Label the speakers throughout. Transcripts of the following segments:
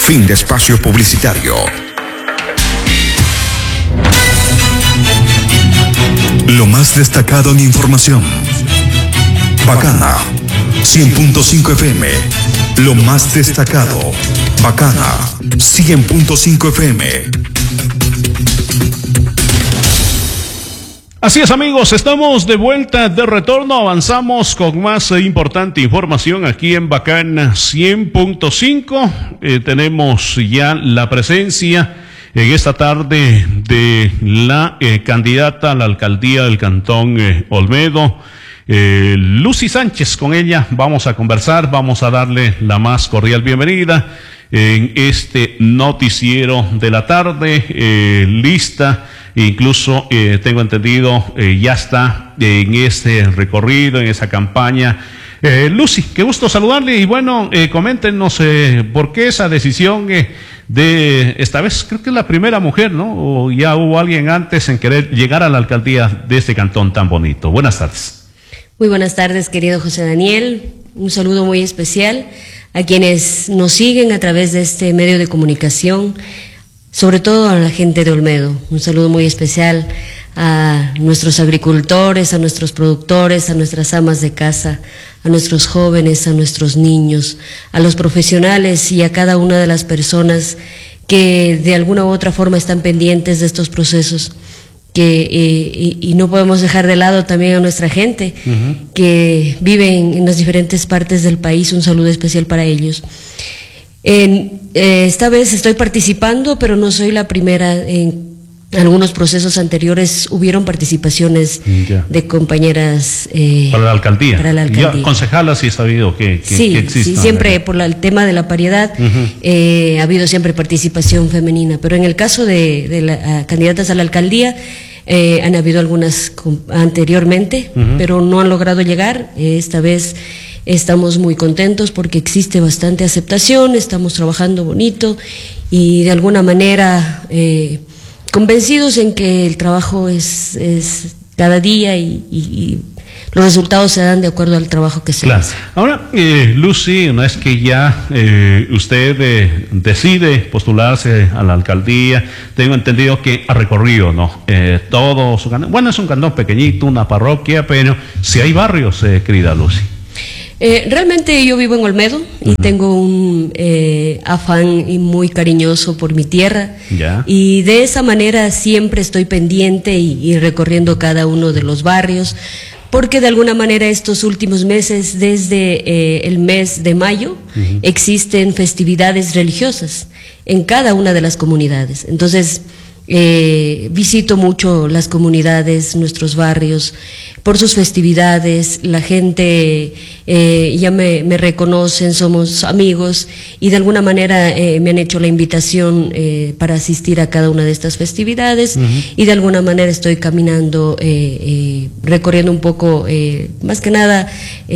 Speaker 1: Fin de espacio publicitario. Lo más destacado en información. Bacana 100.5 FM. Lo más destacado. Bacana 100.5 FM.
Speaker 2: Así es, amigos, estamos de vuelta, de retorno, avanzamos con más importante información aquí en Bacana 100.5. Tenemos ya la presencia en esta tarde de la candidata a la alcaldía del Cantón Olmedo, Lucy Sánchez. Con ella vamos a conversar, vamos a darle la más cordial bienvenida en este noticiero de la tarde, lista. Incluso tengo entendido, ya está en ese recorrido, en esa campaña. Lucy, qué gusto saludarle y bueno, coméntenos por qué esa decisión de esta vez, creo que es la primera mujer, ¿no? O ya hubo alguien antes en querer llegar a la alcaldía de este cantón tan bonito. Buenas tardes.
Speaker 3: Muy buenas tardes, querido José Daniel. Un saludo muy especial a quienes nos siguen a través de este medio de comunicación, sobre todo a la gente de Olmedo. Un saludo muy especial a nuestros agricultores, a nuestros productores, a nuestras amas de casa, a nuestros jóvenes, a nuestros niños, a los profesionales y a cada una de las personas que de alguna u otra forma están pendientes de estos procesos. Y no podemos dejar de lado también a nuestra gente que vive en las diferentes partes del país. Un saludo especial para ellos. Esta vez estoy participando, pero no soy la primera. En algunos procesos anteriores hubieron participaciones de compañeras
Speaker 2: para la alcaldía.
Speaker 3: Para la alcaldía.
Speaker 2: Ya, concejala, sí he sabido que existe.
Speaker 3: Sí, siempre por el tema de la paridad ha habido siempre participación femenina, pero en el caso de las candidatas a la alcaldía han habido algunas anteriormente, pero no han logrado llegar. Esta vez estamos muy contentos porque existe bastante aceptación, estamos trabajando bonito y de alguna manera convencidos en que el trabajo es cada día y los resultados se dan de acuerdo al trabajo que se hace.
Speaker 2: Ahora, Lucy, una vez que ya usted decide postularse a la alcaldía, tengo entendido que ha recorrido, ¿no? Todo su cantón. Bueno, es un cantón pequeñito, una parroquia, pero si hay barrios, querida Lucy.
Speaker 3: Realmente yo vivo en Olmedo y tengo un afán muy cariñoso por mi tierra. Y de esa manera siempre estoy pendiente y recorriendo cada uno de los barrios, porque de alguna manera estos últimos meses, desde el mes de mayo, existen festividades religiosas en cada una de las comunidades. Entonces, visito mucho las comunidades, nuestros barrios, por sus festividades. La gente ya me reconocen, somos amigos y de alguna manera me han hecho la invitación para asistir a cada una de estas festividades y de alguna manera estoy caminando, recorriendo un poco, más que nada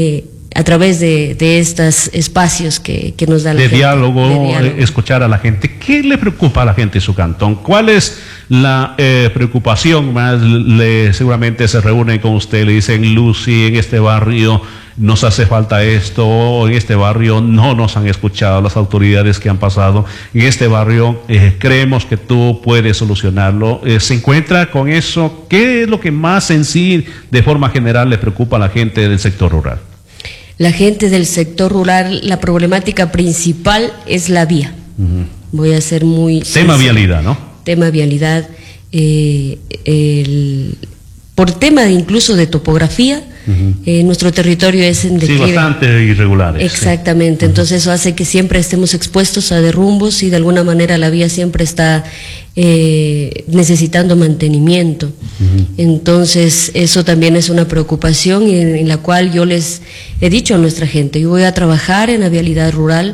Speaker 3: a través de estos espacios que nos da la gente.
Speaker 2: Diálogo, escuchar a la gente. ¿Qué le preocupa a la gente de su cantón? ¿Cuál es la preocupación más? Seguramente se reúnen con usted, le dicen, Lucy, en este barrio nos hace falta esto, o en este barrio no nos han escuchado las autoridades que han pasado, en este barrio creemos que tú puedes solucionarlo. ¿Se encuentra con eso? ¿Qué es lo que más en sí, de forma general, le preocupa a la gente del sector rural?
Speaker 3: La gente del sector rural, la problemática principal es la vía. Voy a ser muy...
Speaker 2: Tema vialidad, ¿no?
Speaker 3: Tema vialidad. Por tema incluso de topografía, nuestro territorio es en declive.
Speaker 2: Sí, bastante irregulares.
Speaker 3: Exactamente, entonces eso hace que siempre estemos expuestos a derrumbos y de alguna manera la vía siempre está necesitando mantenimiento. Entonces eso también es una preocupación en la cual yo les he dicho a nuestra gente, yo voy a trabajar en la vialidad rural,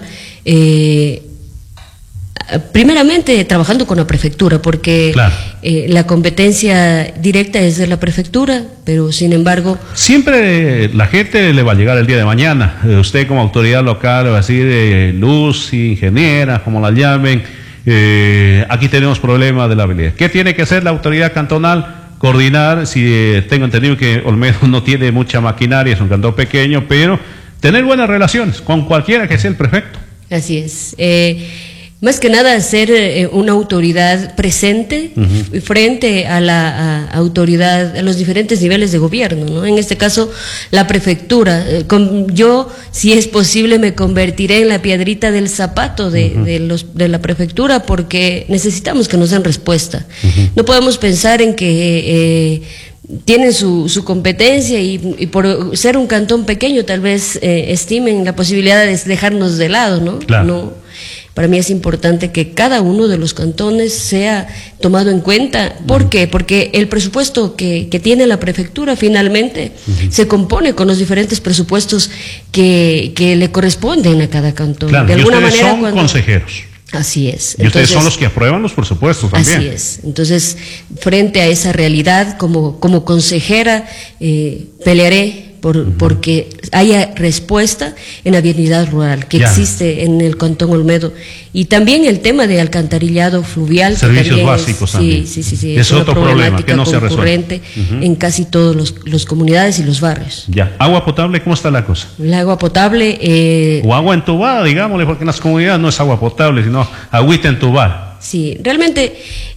Speaker 3: primeramente trabajando con la prefectura, porque la competencia directa es de la prefectura, pero sin embargo...
Speaker 2: Siempre la gente le va a llegar el día de mañana. Usted como autoridad local va a decir, Lucy, ingeniera, como la llamen, aquí tenemos problemas de la vialidad. ¿Qué tiene que hacer la autoridad cantonal? Coordinar, si tengo entendido que Olmedo no tiene mucha maquinaria, es un cantón pequeño, pero tener buenas relaciones con cualquiera que sea el prefecto.
Speaker 3: Así es. Más que nada ser una autoridad presente frente a la autoridad, a los diferentes niveles de gobierno, ¿no? En este caso, la prefectura. Yo, si es posible, me convertiré en la piedrita del zapato de la prefectura, porque necesitamos que nos den respuesta. No podemos pensar en que tienen su competencia y por ser un cantón pequeño tal vez estimen la posibilidad de dejarnos de lado, ¿no?
Speaker 2: Claro.
Speaker 3: No. Para mí es importante que cada uno de los cantones sea tomado en cuenta. ¿Por qué? Porque el presupuesto que tiene la prefectura finalmente se compone con los diferentes presupuestos que le corresponden a cada cantón.
Speaker 2: Claro,
Speaker 3: de alguna manera
Speaker 2: son consejeros.
Speaker 3: Así es.
Speaker 2: Y ustedes son los que aprueban los presupuestos también.
Speaker 3: Así es. Entonces, frente a esa realidad, como consejera, pelearé porque haya respuesta en la vialidad rural que existe en el Cantón Olmedo, y también el tema de alcantarillado fluvial,
Speaker 2: servicios básicos también.
Speaker 3: Sí,
Speaker 2: es otro problema que no se resuelve
Speaker 3: en casi todos los comunidades y los barrios.
Speaker 2: Ya. Agua potable, ¿cómo está la cosa?
Speaker 3: El agua potable
Speaker 2: o agua entubada, digámosle, porque en las comunidades no es agua potable, sino agüita entubada.
Speaker 3: Sí, realmente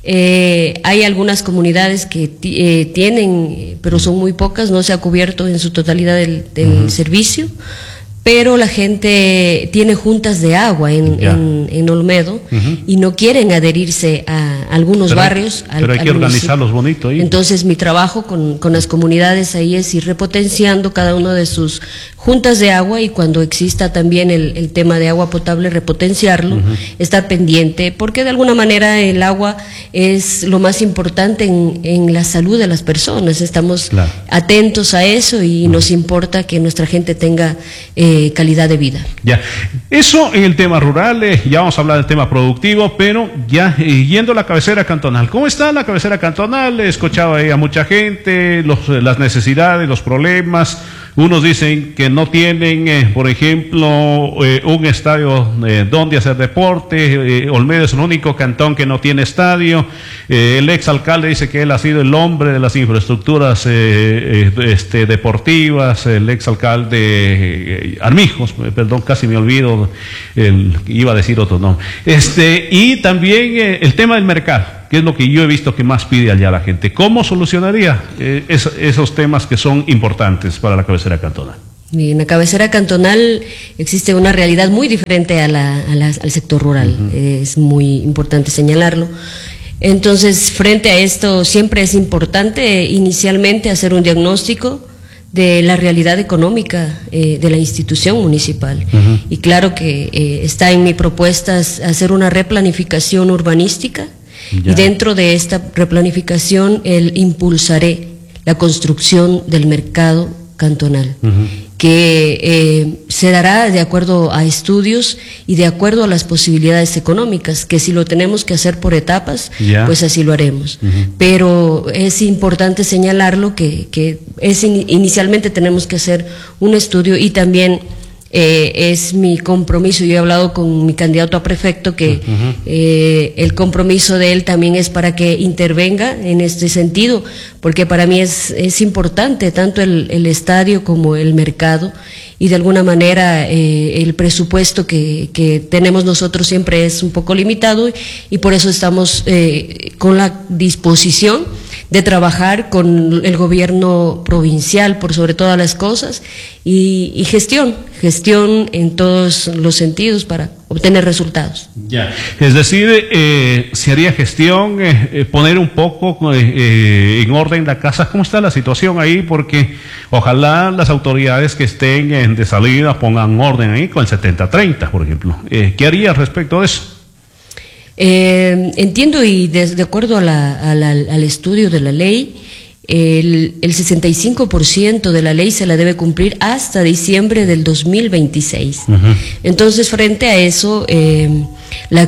Speaker 3: hay algunas comunidades que tienen, pero son muy pocas, no se ha cubierto en su totalidad del servicio, pero la gente tiene juntas de agua en Olmedo y no quieren adherirse a algunos barrios.
Speaker 2: Pero hay que organizarlos bonito ahí.
Speaker 3: Entonces mi trabajo con las comunidades ahí es ir repotenciando cada uno de sus juntas de agua, y cuando exista también el tema de agua potable, repotenciarlo, estar pendiente, porque de alguna manera el agua es lo más importante en la salud de las personas. Estamos atentos a eso y nos importa que nuestra gente tenga calidad de vida.
Speaker 2: Ya, eso en el tema rural. Ya vamos a hablar del tema productivo, pero ya yendo a la cabecera cantonal. ¿Cómo está la cabecera cantonal? He escuchado ahí a mucha gente, las necesidades, los problemas. Unos dicen que no tienen, por ejemplo, un estadio donde hacer deporte. Olmedo es el único cantón que no tiene estadio. El exalcalde dice que él ha sido el hombre de las infraestructuras deportivas. El exalcalde Armijos, perdón, casi me olvido, iba a decir otro nombre. Y también el tema del mercado, que es lo que yo he visto que más pide allá la gente. ¿Cómo solucionaría esos temas que son importantes para la cabecera cantonal?
Speaker 3: En la cabecera cantonal existe una realidad muy diferente al sector rural. Es muy importante señalarlo. Entonces, frente a esto, siempre es importante inicialmente hacer un diagnóstico de la realidad económica de la institución municipal. Y claro que está en mi propuesta hacer una replanificación urbanística. Y dentro de esta replanificación impulsaré la construcción del mercado cantonal, que se dará de acuerdo a estudios y de acuerdo a las posibilidades económicas, que si lo tenemos que hacer por etapas, pues así lo haremos. Pero es importante señalarlo que inicialmente tenemos que hacer un estudio, y también es mi compromiso. Yo he hablado con mi candidato a prefecto que el compromiso de él también es para que intervenga en este sentido, porque para mí es importante tanto el estadio como el mercado, y de alguna manera el presupuesto que tenemos nosotros siempre es un poco limitado, y por eso estamos con la disposición de trabajar con el gobierno provincial por sobre todas las cosas, y gestión en todos los sentidos para obtener resultados.
Speaker 2: Ya, es decir, se haría gestión, poner un poco en orden la casa. ¿Cómo está la situación ahí? Porque ojalá las autoridades que estén de salida pongan orden ahí con el 70-30, por ejemplo. ¿Qué haría respecto a eso?
Speaker 3: Entiendo, y de acuerdo al estudio de la ley, el 65% de la ley se la debe cumplir hasta diciembre del 2026. Entonces, frente a eso, la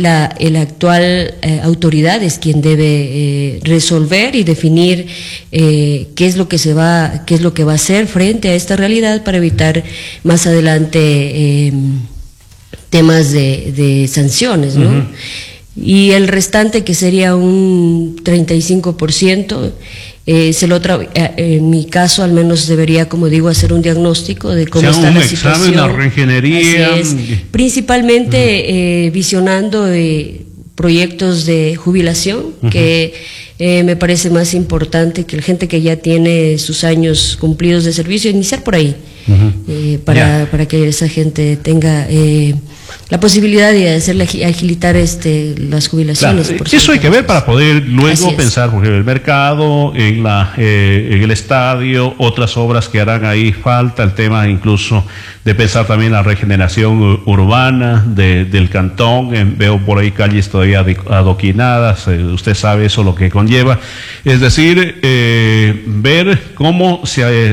Speaker 3: actual autoridad es quien debe resolver y definir qué es lo que va a hacer frente a esta realidad, para evitar más adelante temas de sanciones, ¿no? Y el restante, que sería un 35%, en mi caso al menos debería, como digo, hacer un diagnóstico de cómo está la situación.
Speaker 2: Una reingeniería.
Speaker 3: Principalmente visionando proyectos de jubilación, que me parece más importante que la gente que ya tiene sus años cumplidos de servicio, iniciar por ahí, para que esa gente tenga la posibilidad de hacerle agilitar las jubilaciones.
Speaker 2: Claro, eso hay que ver para poder luego pensar, porque el mercado, en el estadio, otras obras que harán ahí falta, el tema incluso de pensar también la regeneración urbana del cantón. Veo por ahí calles todavía adoquinadas, usted sabe eso lo que conlleva. Es decir, ver cómo se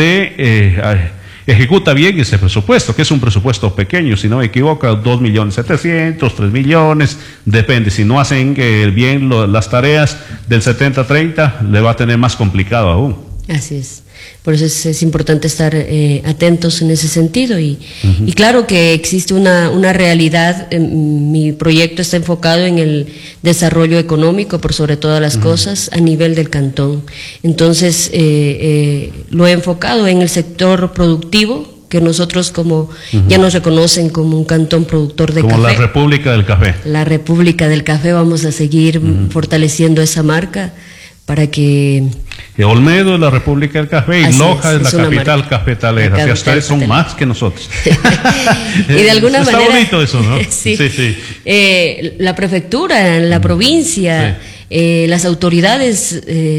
Speaker 2: ejecuta bien ese presupuesto, que es un presupuesto pequeño, si no me equivoco, 2.700.000, 3 millones, depende. Si no hacen bien las tareas del 70-30, le va a tener más complicado aún.
Speaker 3: Así es. Por eso es importante estar atentos en ese sentido y claro que existe una realidad. Mi proyecto está enfocado en el desarrollo económico por sobre todas las cosas a nivel del cantón. Entonces lo he enfocado en el sector productivo, que nosotros ya nos reconocen como un cantón productor de café.
Speaker 2: Como la República del Café.
Speaker 3: La República del Café, vamos a seguir fortaleciendo esa marca para que...
Speaker 2: Olmedo es la República del Café y Loja es la capital cafetalera. O sea, ustedes son más que nosotros.
Speaker 3: Y de alguna manera...
Speaker 2: Está bonito eso, ¿no?
Speaker 3: Sí. La prefectura, la provincia... las autoridades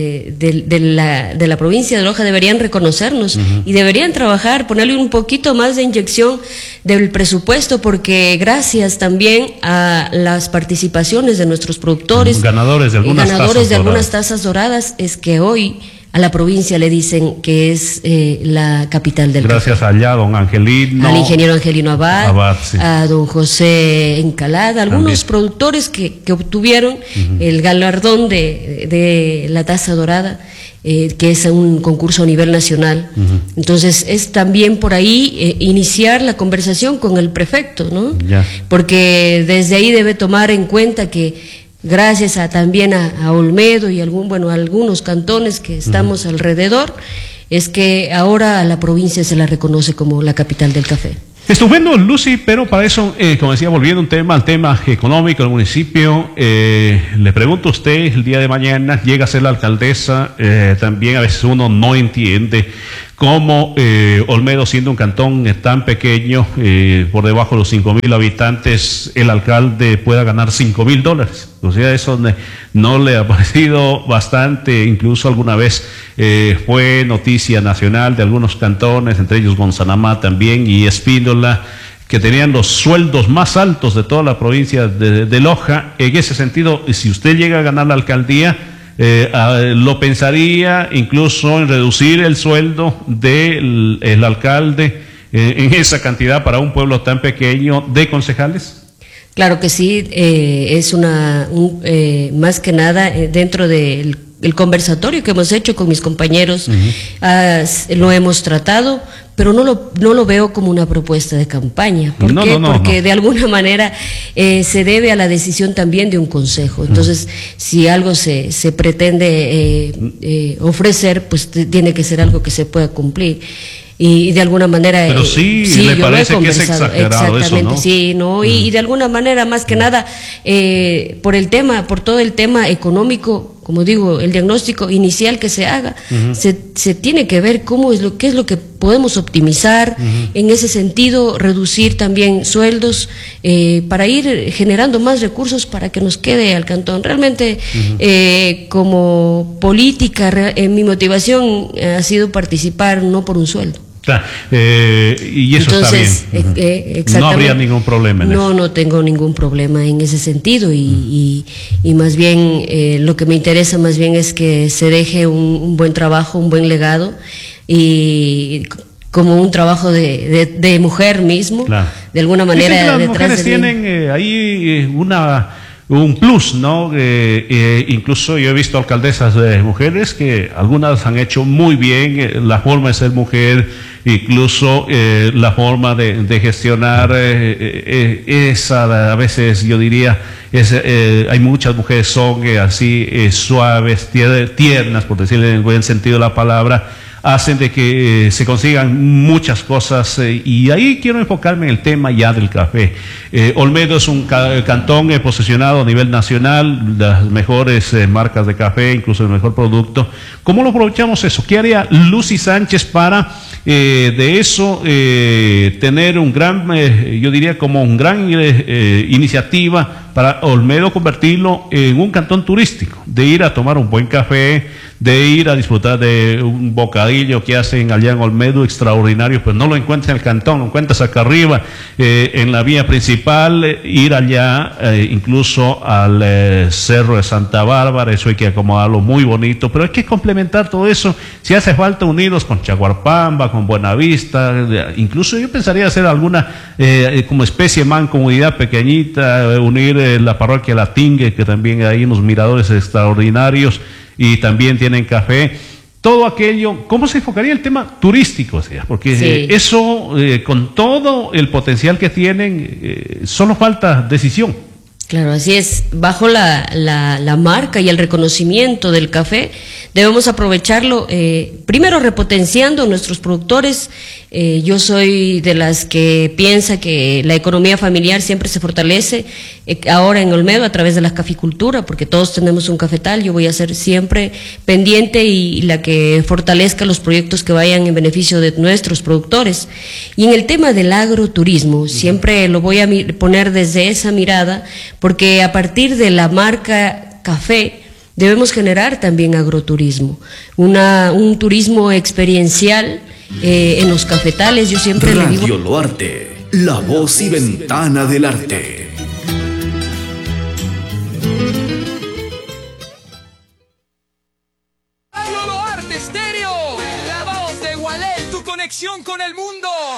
Speaker 3: de la provincia de Loja deberían reconocernos y deberían trabajar, ponerle un poquito más de inyección del presupuesto, porque gracias también a las participaciones de nuestros productores,
Speaker 2: ganadores de algunas
Speaker 3: tazas doradas, es que hoy a la provincia le dicen que es la capital del
Speaker 2: Gracias
Speaker 3: café.
Speaker 2: allá, don Angelino.
Speaker 3: Al ingeniero Angelino Abad,
Speaker 2: sí.
Speaker 3: A don José Encalada, algunos productores que obtuvieron el galardón de la taza dorada, que es un concurso a nivel nacional. Entonces es también por ahí iniciar la conversación con el prefecto, ¿no? Porque desde ahí debe tomar en cuenta que gracias también a Olmedo y algunos cantones que estamos alrededor, es que ahora a la provincia se la reconoce como la capital del café.
Speaker 2: Estupendo, Lucy, pero para eso, como decía, volviendo al tema económico del municipio, le pregunto a usted, el día de mañana llega a ser la alcaldesa, también a veces uno no entiende cómo Olmedo, siendo un cantón tan pequeño, por debajo de los 5.000 habitantes, el alcalde pueda ganar $5.000. O sea, eso no le ha parecido bastante. Incluso alguna vez fue noticia nacional de algunos cantones, entre ellos Gonzanamá también y Espíndola, que tenían los sueldos más altos de toda la provincia de Loja. En ese sentido, si usted llega a ganar la alcaldía, lo pensaría incluso en reducir el sueldo del alcalde en esa cantidad para un pueblo tan pequeño de concejales.
Speaker 3: Claro que sí, es más que nada dentro del conversatorio que hemos hecho con mis compañeros, lo hemos tratado, pero no lo veo como una propuesta de campaña. ¿Por qué? Porque de alguna manera se debe a la decisión también de un consejo. Entonces, si algo se pretende ofrecer, pues tiene que ser algo que se pueda cumplir. Y de alguna manera...
Speaker 2: Pero sí le parece que es exagerado eso, ¿no?
Speaker 3: Sí, ¿no? Y de alguna manera, más que nada, por todo el tema económico, como digo, el diagnóstico inicial que se haga, se tiene que ver qué es lo que podemos optimizar, en ese sentido, reducir también sueldos, para ir generando más recursos para que nos quede al cantón. Realmente, como política, mi motivación ha sido participar no por un sueldo.
Speaker 2: Claro, y eso entonces, está bien. No habría ningún problema en eso.
Speaker 3: No tengo ningún problema en ese sentido y más bien lo que me interesa más bien es que se deje un buen trabajo, un buen legado, y como un trabajo de mujer mismo, claro. De alguna manera.
Speaker 2: Dicen que las mujeres tienen ahí un plus, ¿no? Incluso yo he visto alcaldesas de mujeres que algunas han hecho muy bien la forma de ser mujer, incluso la forma de gestionar esa, a veces yo diría, hay muchas mujeres son así suaves, tiernas, por decirle en el buen sentido de la palabra, hacen de que se consigan muchas cosas y ahí quiero enfocarme en el tema ya del café. Olmedo es un cantón posicionado a nivel nacional, las mejores marcas de café, incluso el mejor producto. ¿Cómo lo aprovechamos eso? ¿Qué haría Lucy Sánchez para de eso tener un gran, yo diría como un gran iniciativa para Olmedo convertirlo en un cantón turístico, de ir a tomar un buen café, de ir a disfrutar de un bocadillo que hacen allá en Olmedo extraordinario, pues no lo encuentras en el cantón, lo encuentras acá arriba, en la vía principal, ir allá incluso al Cerro de Santa Bárbara, eso hay que acomodarlo muy bonito, pero hay que complementar todo eso, si hace falta unirlos con Chaguarpamba, con Buenavista, incluso yo pensaría hacer alguna como especie de mancomunidad pequeñita, unir la parroquia La Tingue, que también hay unos miradores extraordinarios y también tienen café, todo aquello. ¿Cómo se enfocaría el tema turístico? Porque sí, eso con todo el potencial que tienen, solo falta decisión.
Speaker 3: Claro, así es. Bajo la marca y el reconocimiento del café, debemos aprovecharlo, primero repotenciando nuestros productores. Yo soy de las que piensa que la economía familiar siempre se fortalece, ahora en Olmedo a través de la caficultura, porque todos tenemos un cafetal. Yo voy a ser siempre pendiente y la que fortalezca los proyectos que vayan en beneficio de nuestros productores. Y en el tema del agroturismo, siempre lo voy a poner desde esa mirada, porque a partir de la marca café debemos generar también agroturismo, un turismo experiencial en los cafetales. Yo siempre
Speaker 1: Radio Loarte, la voz y ventana del arte.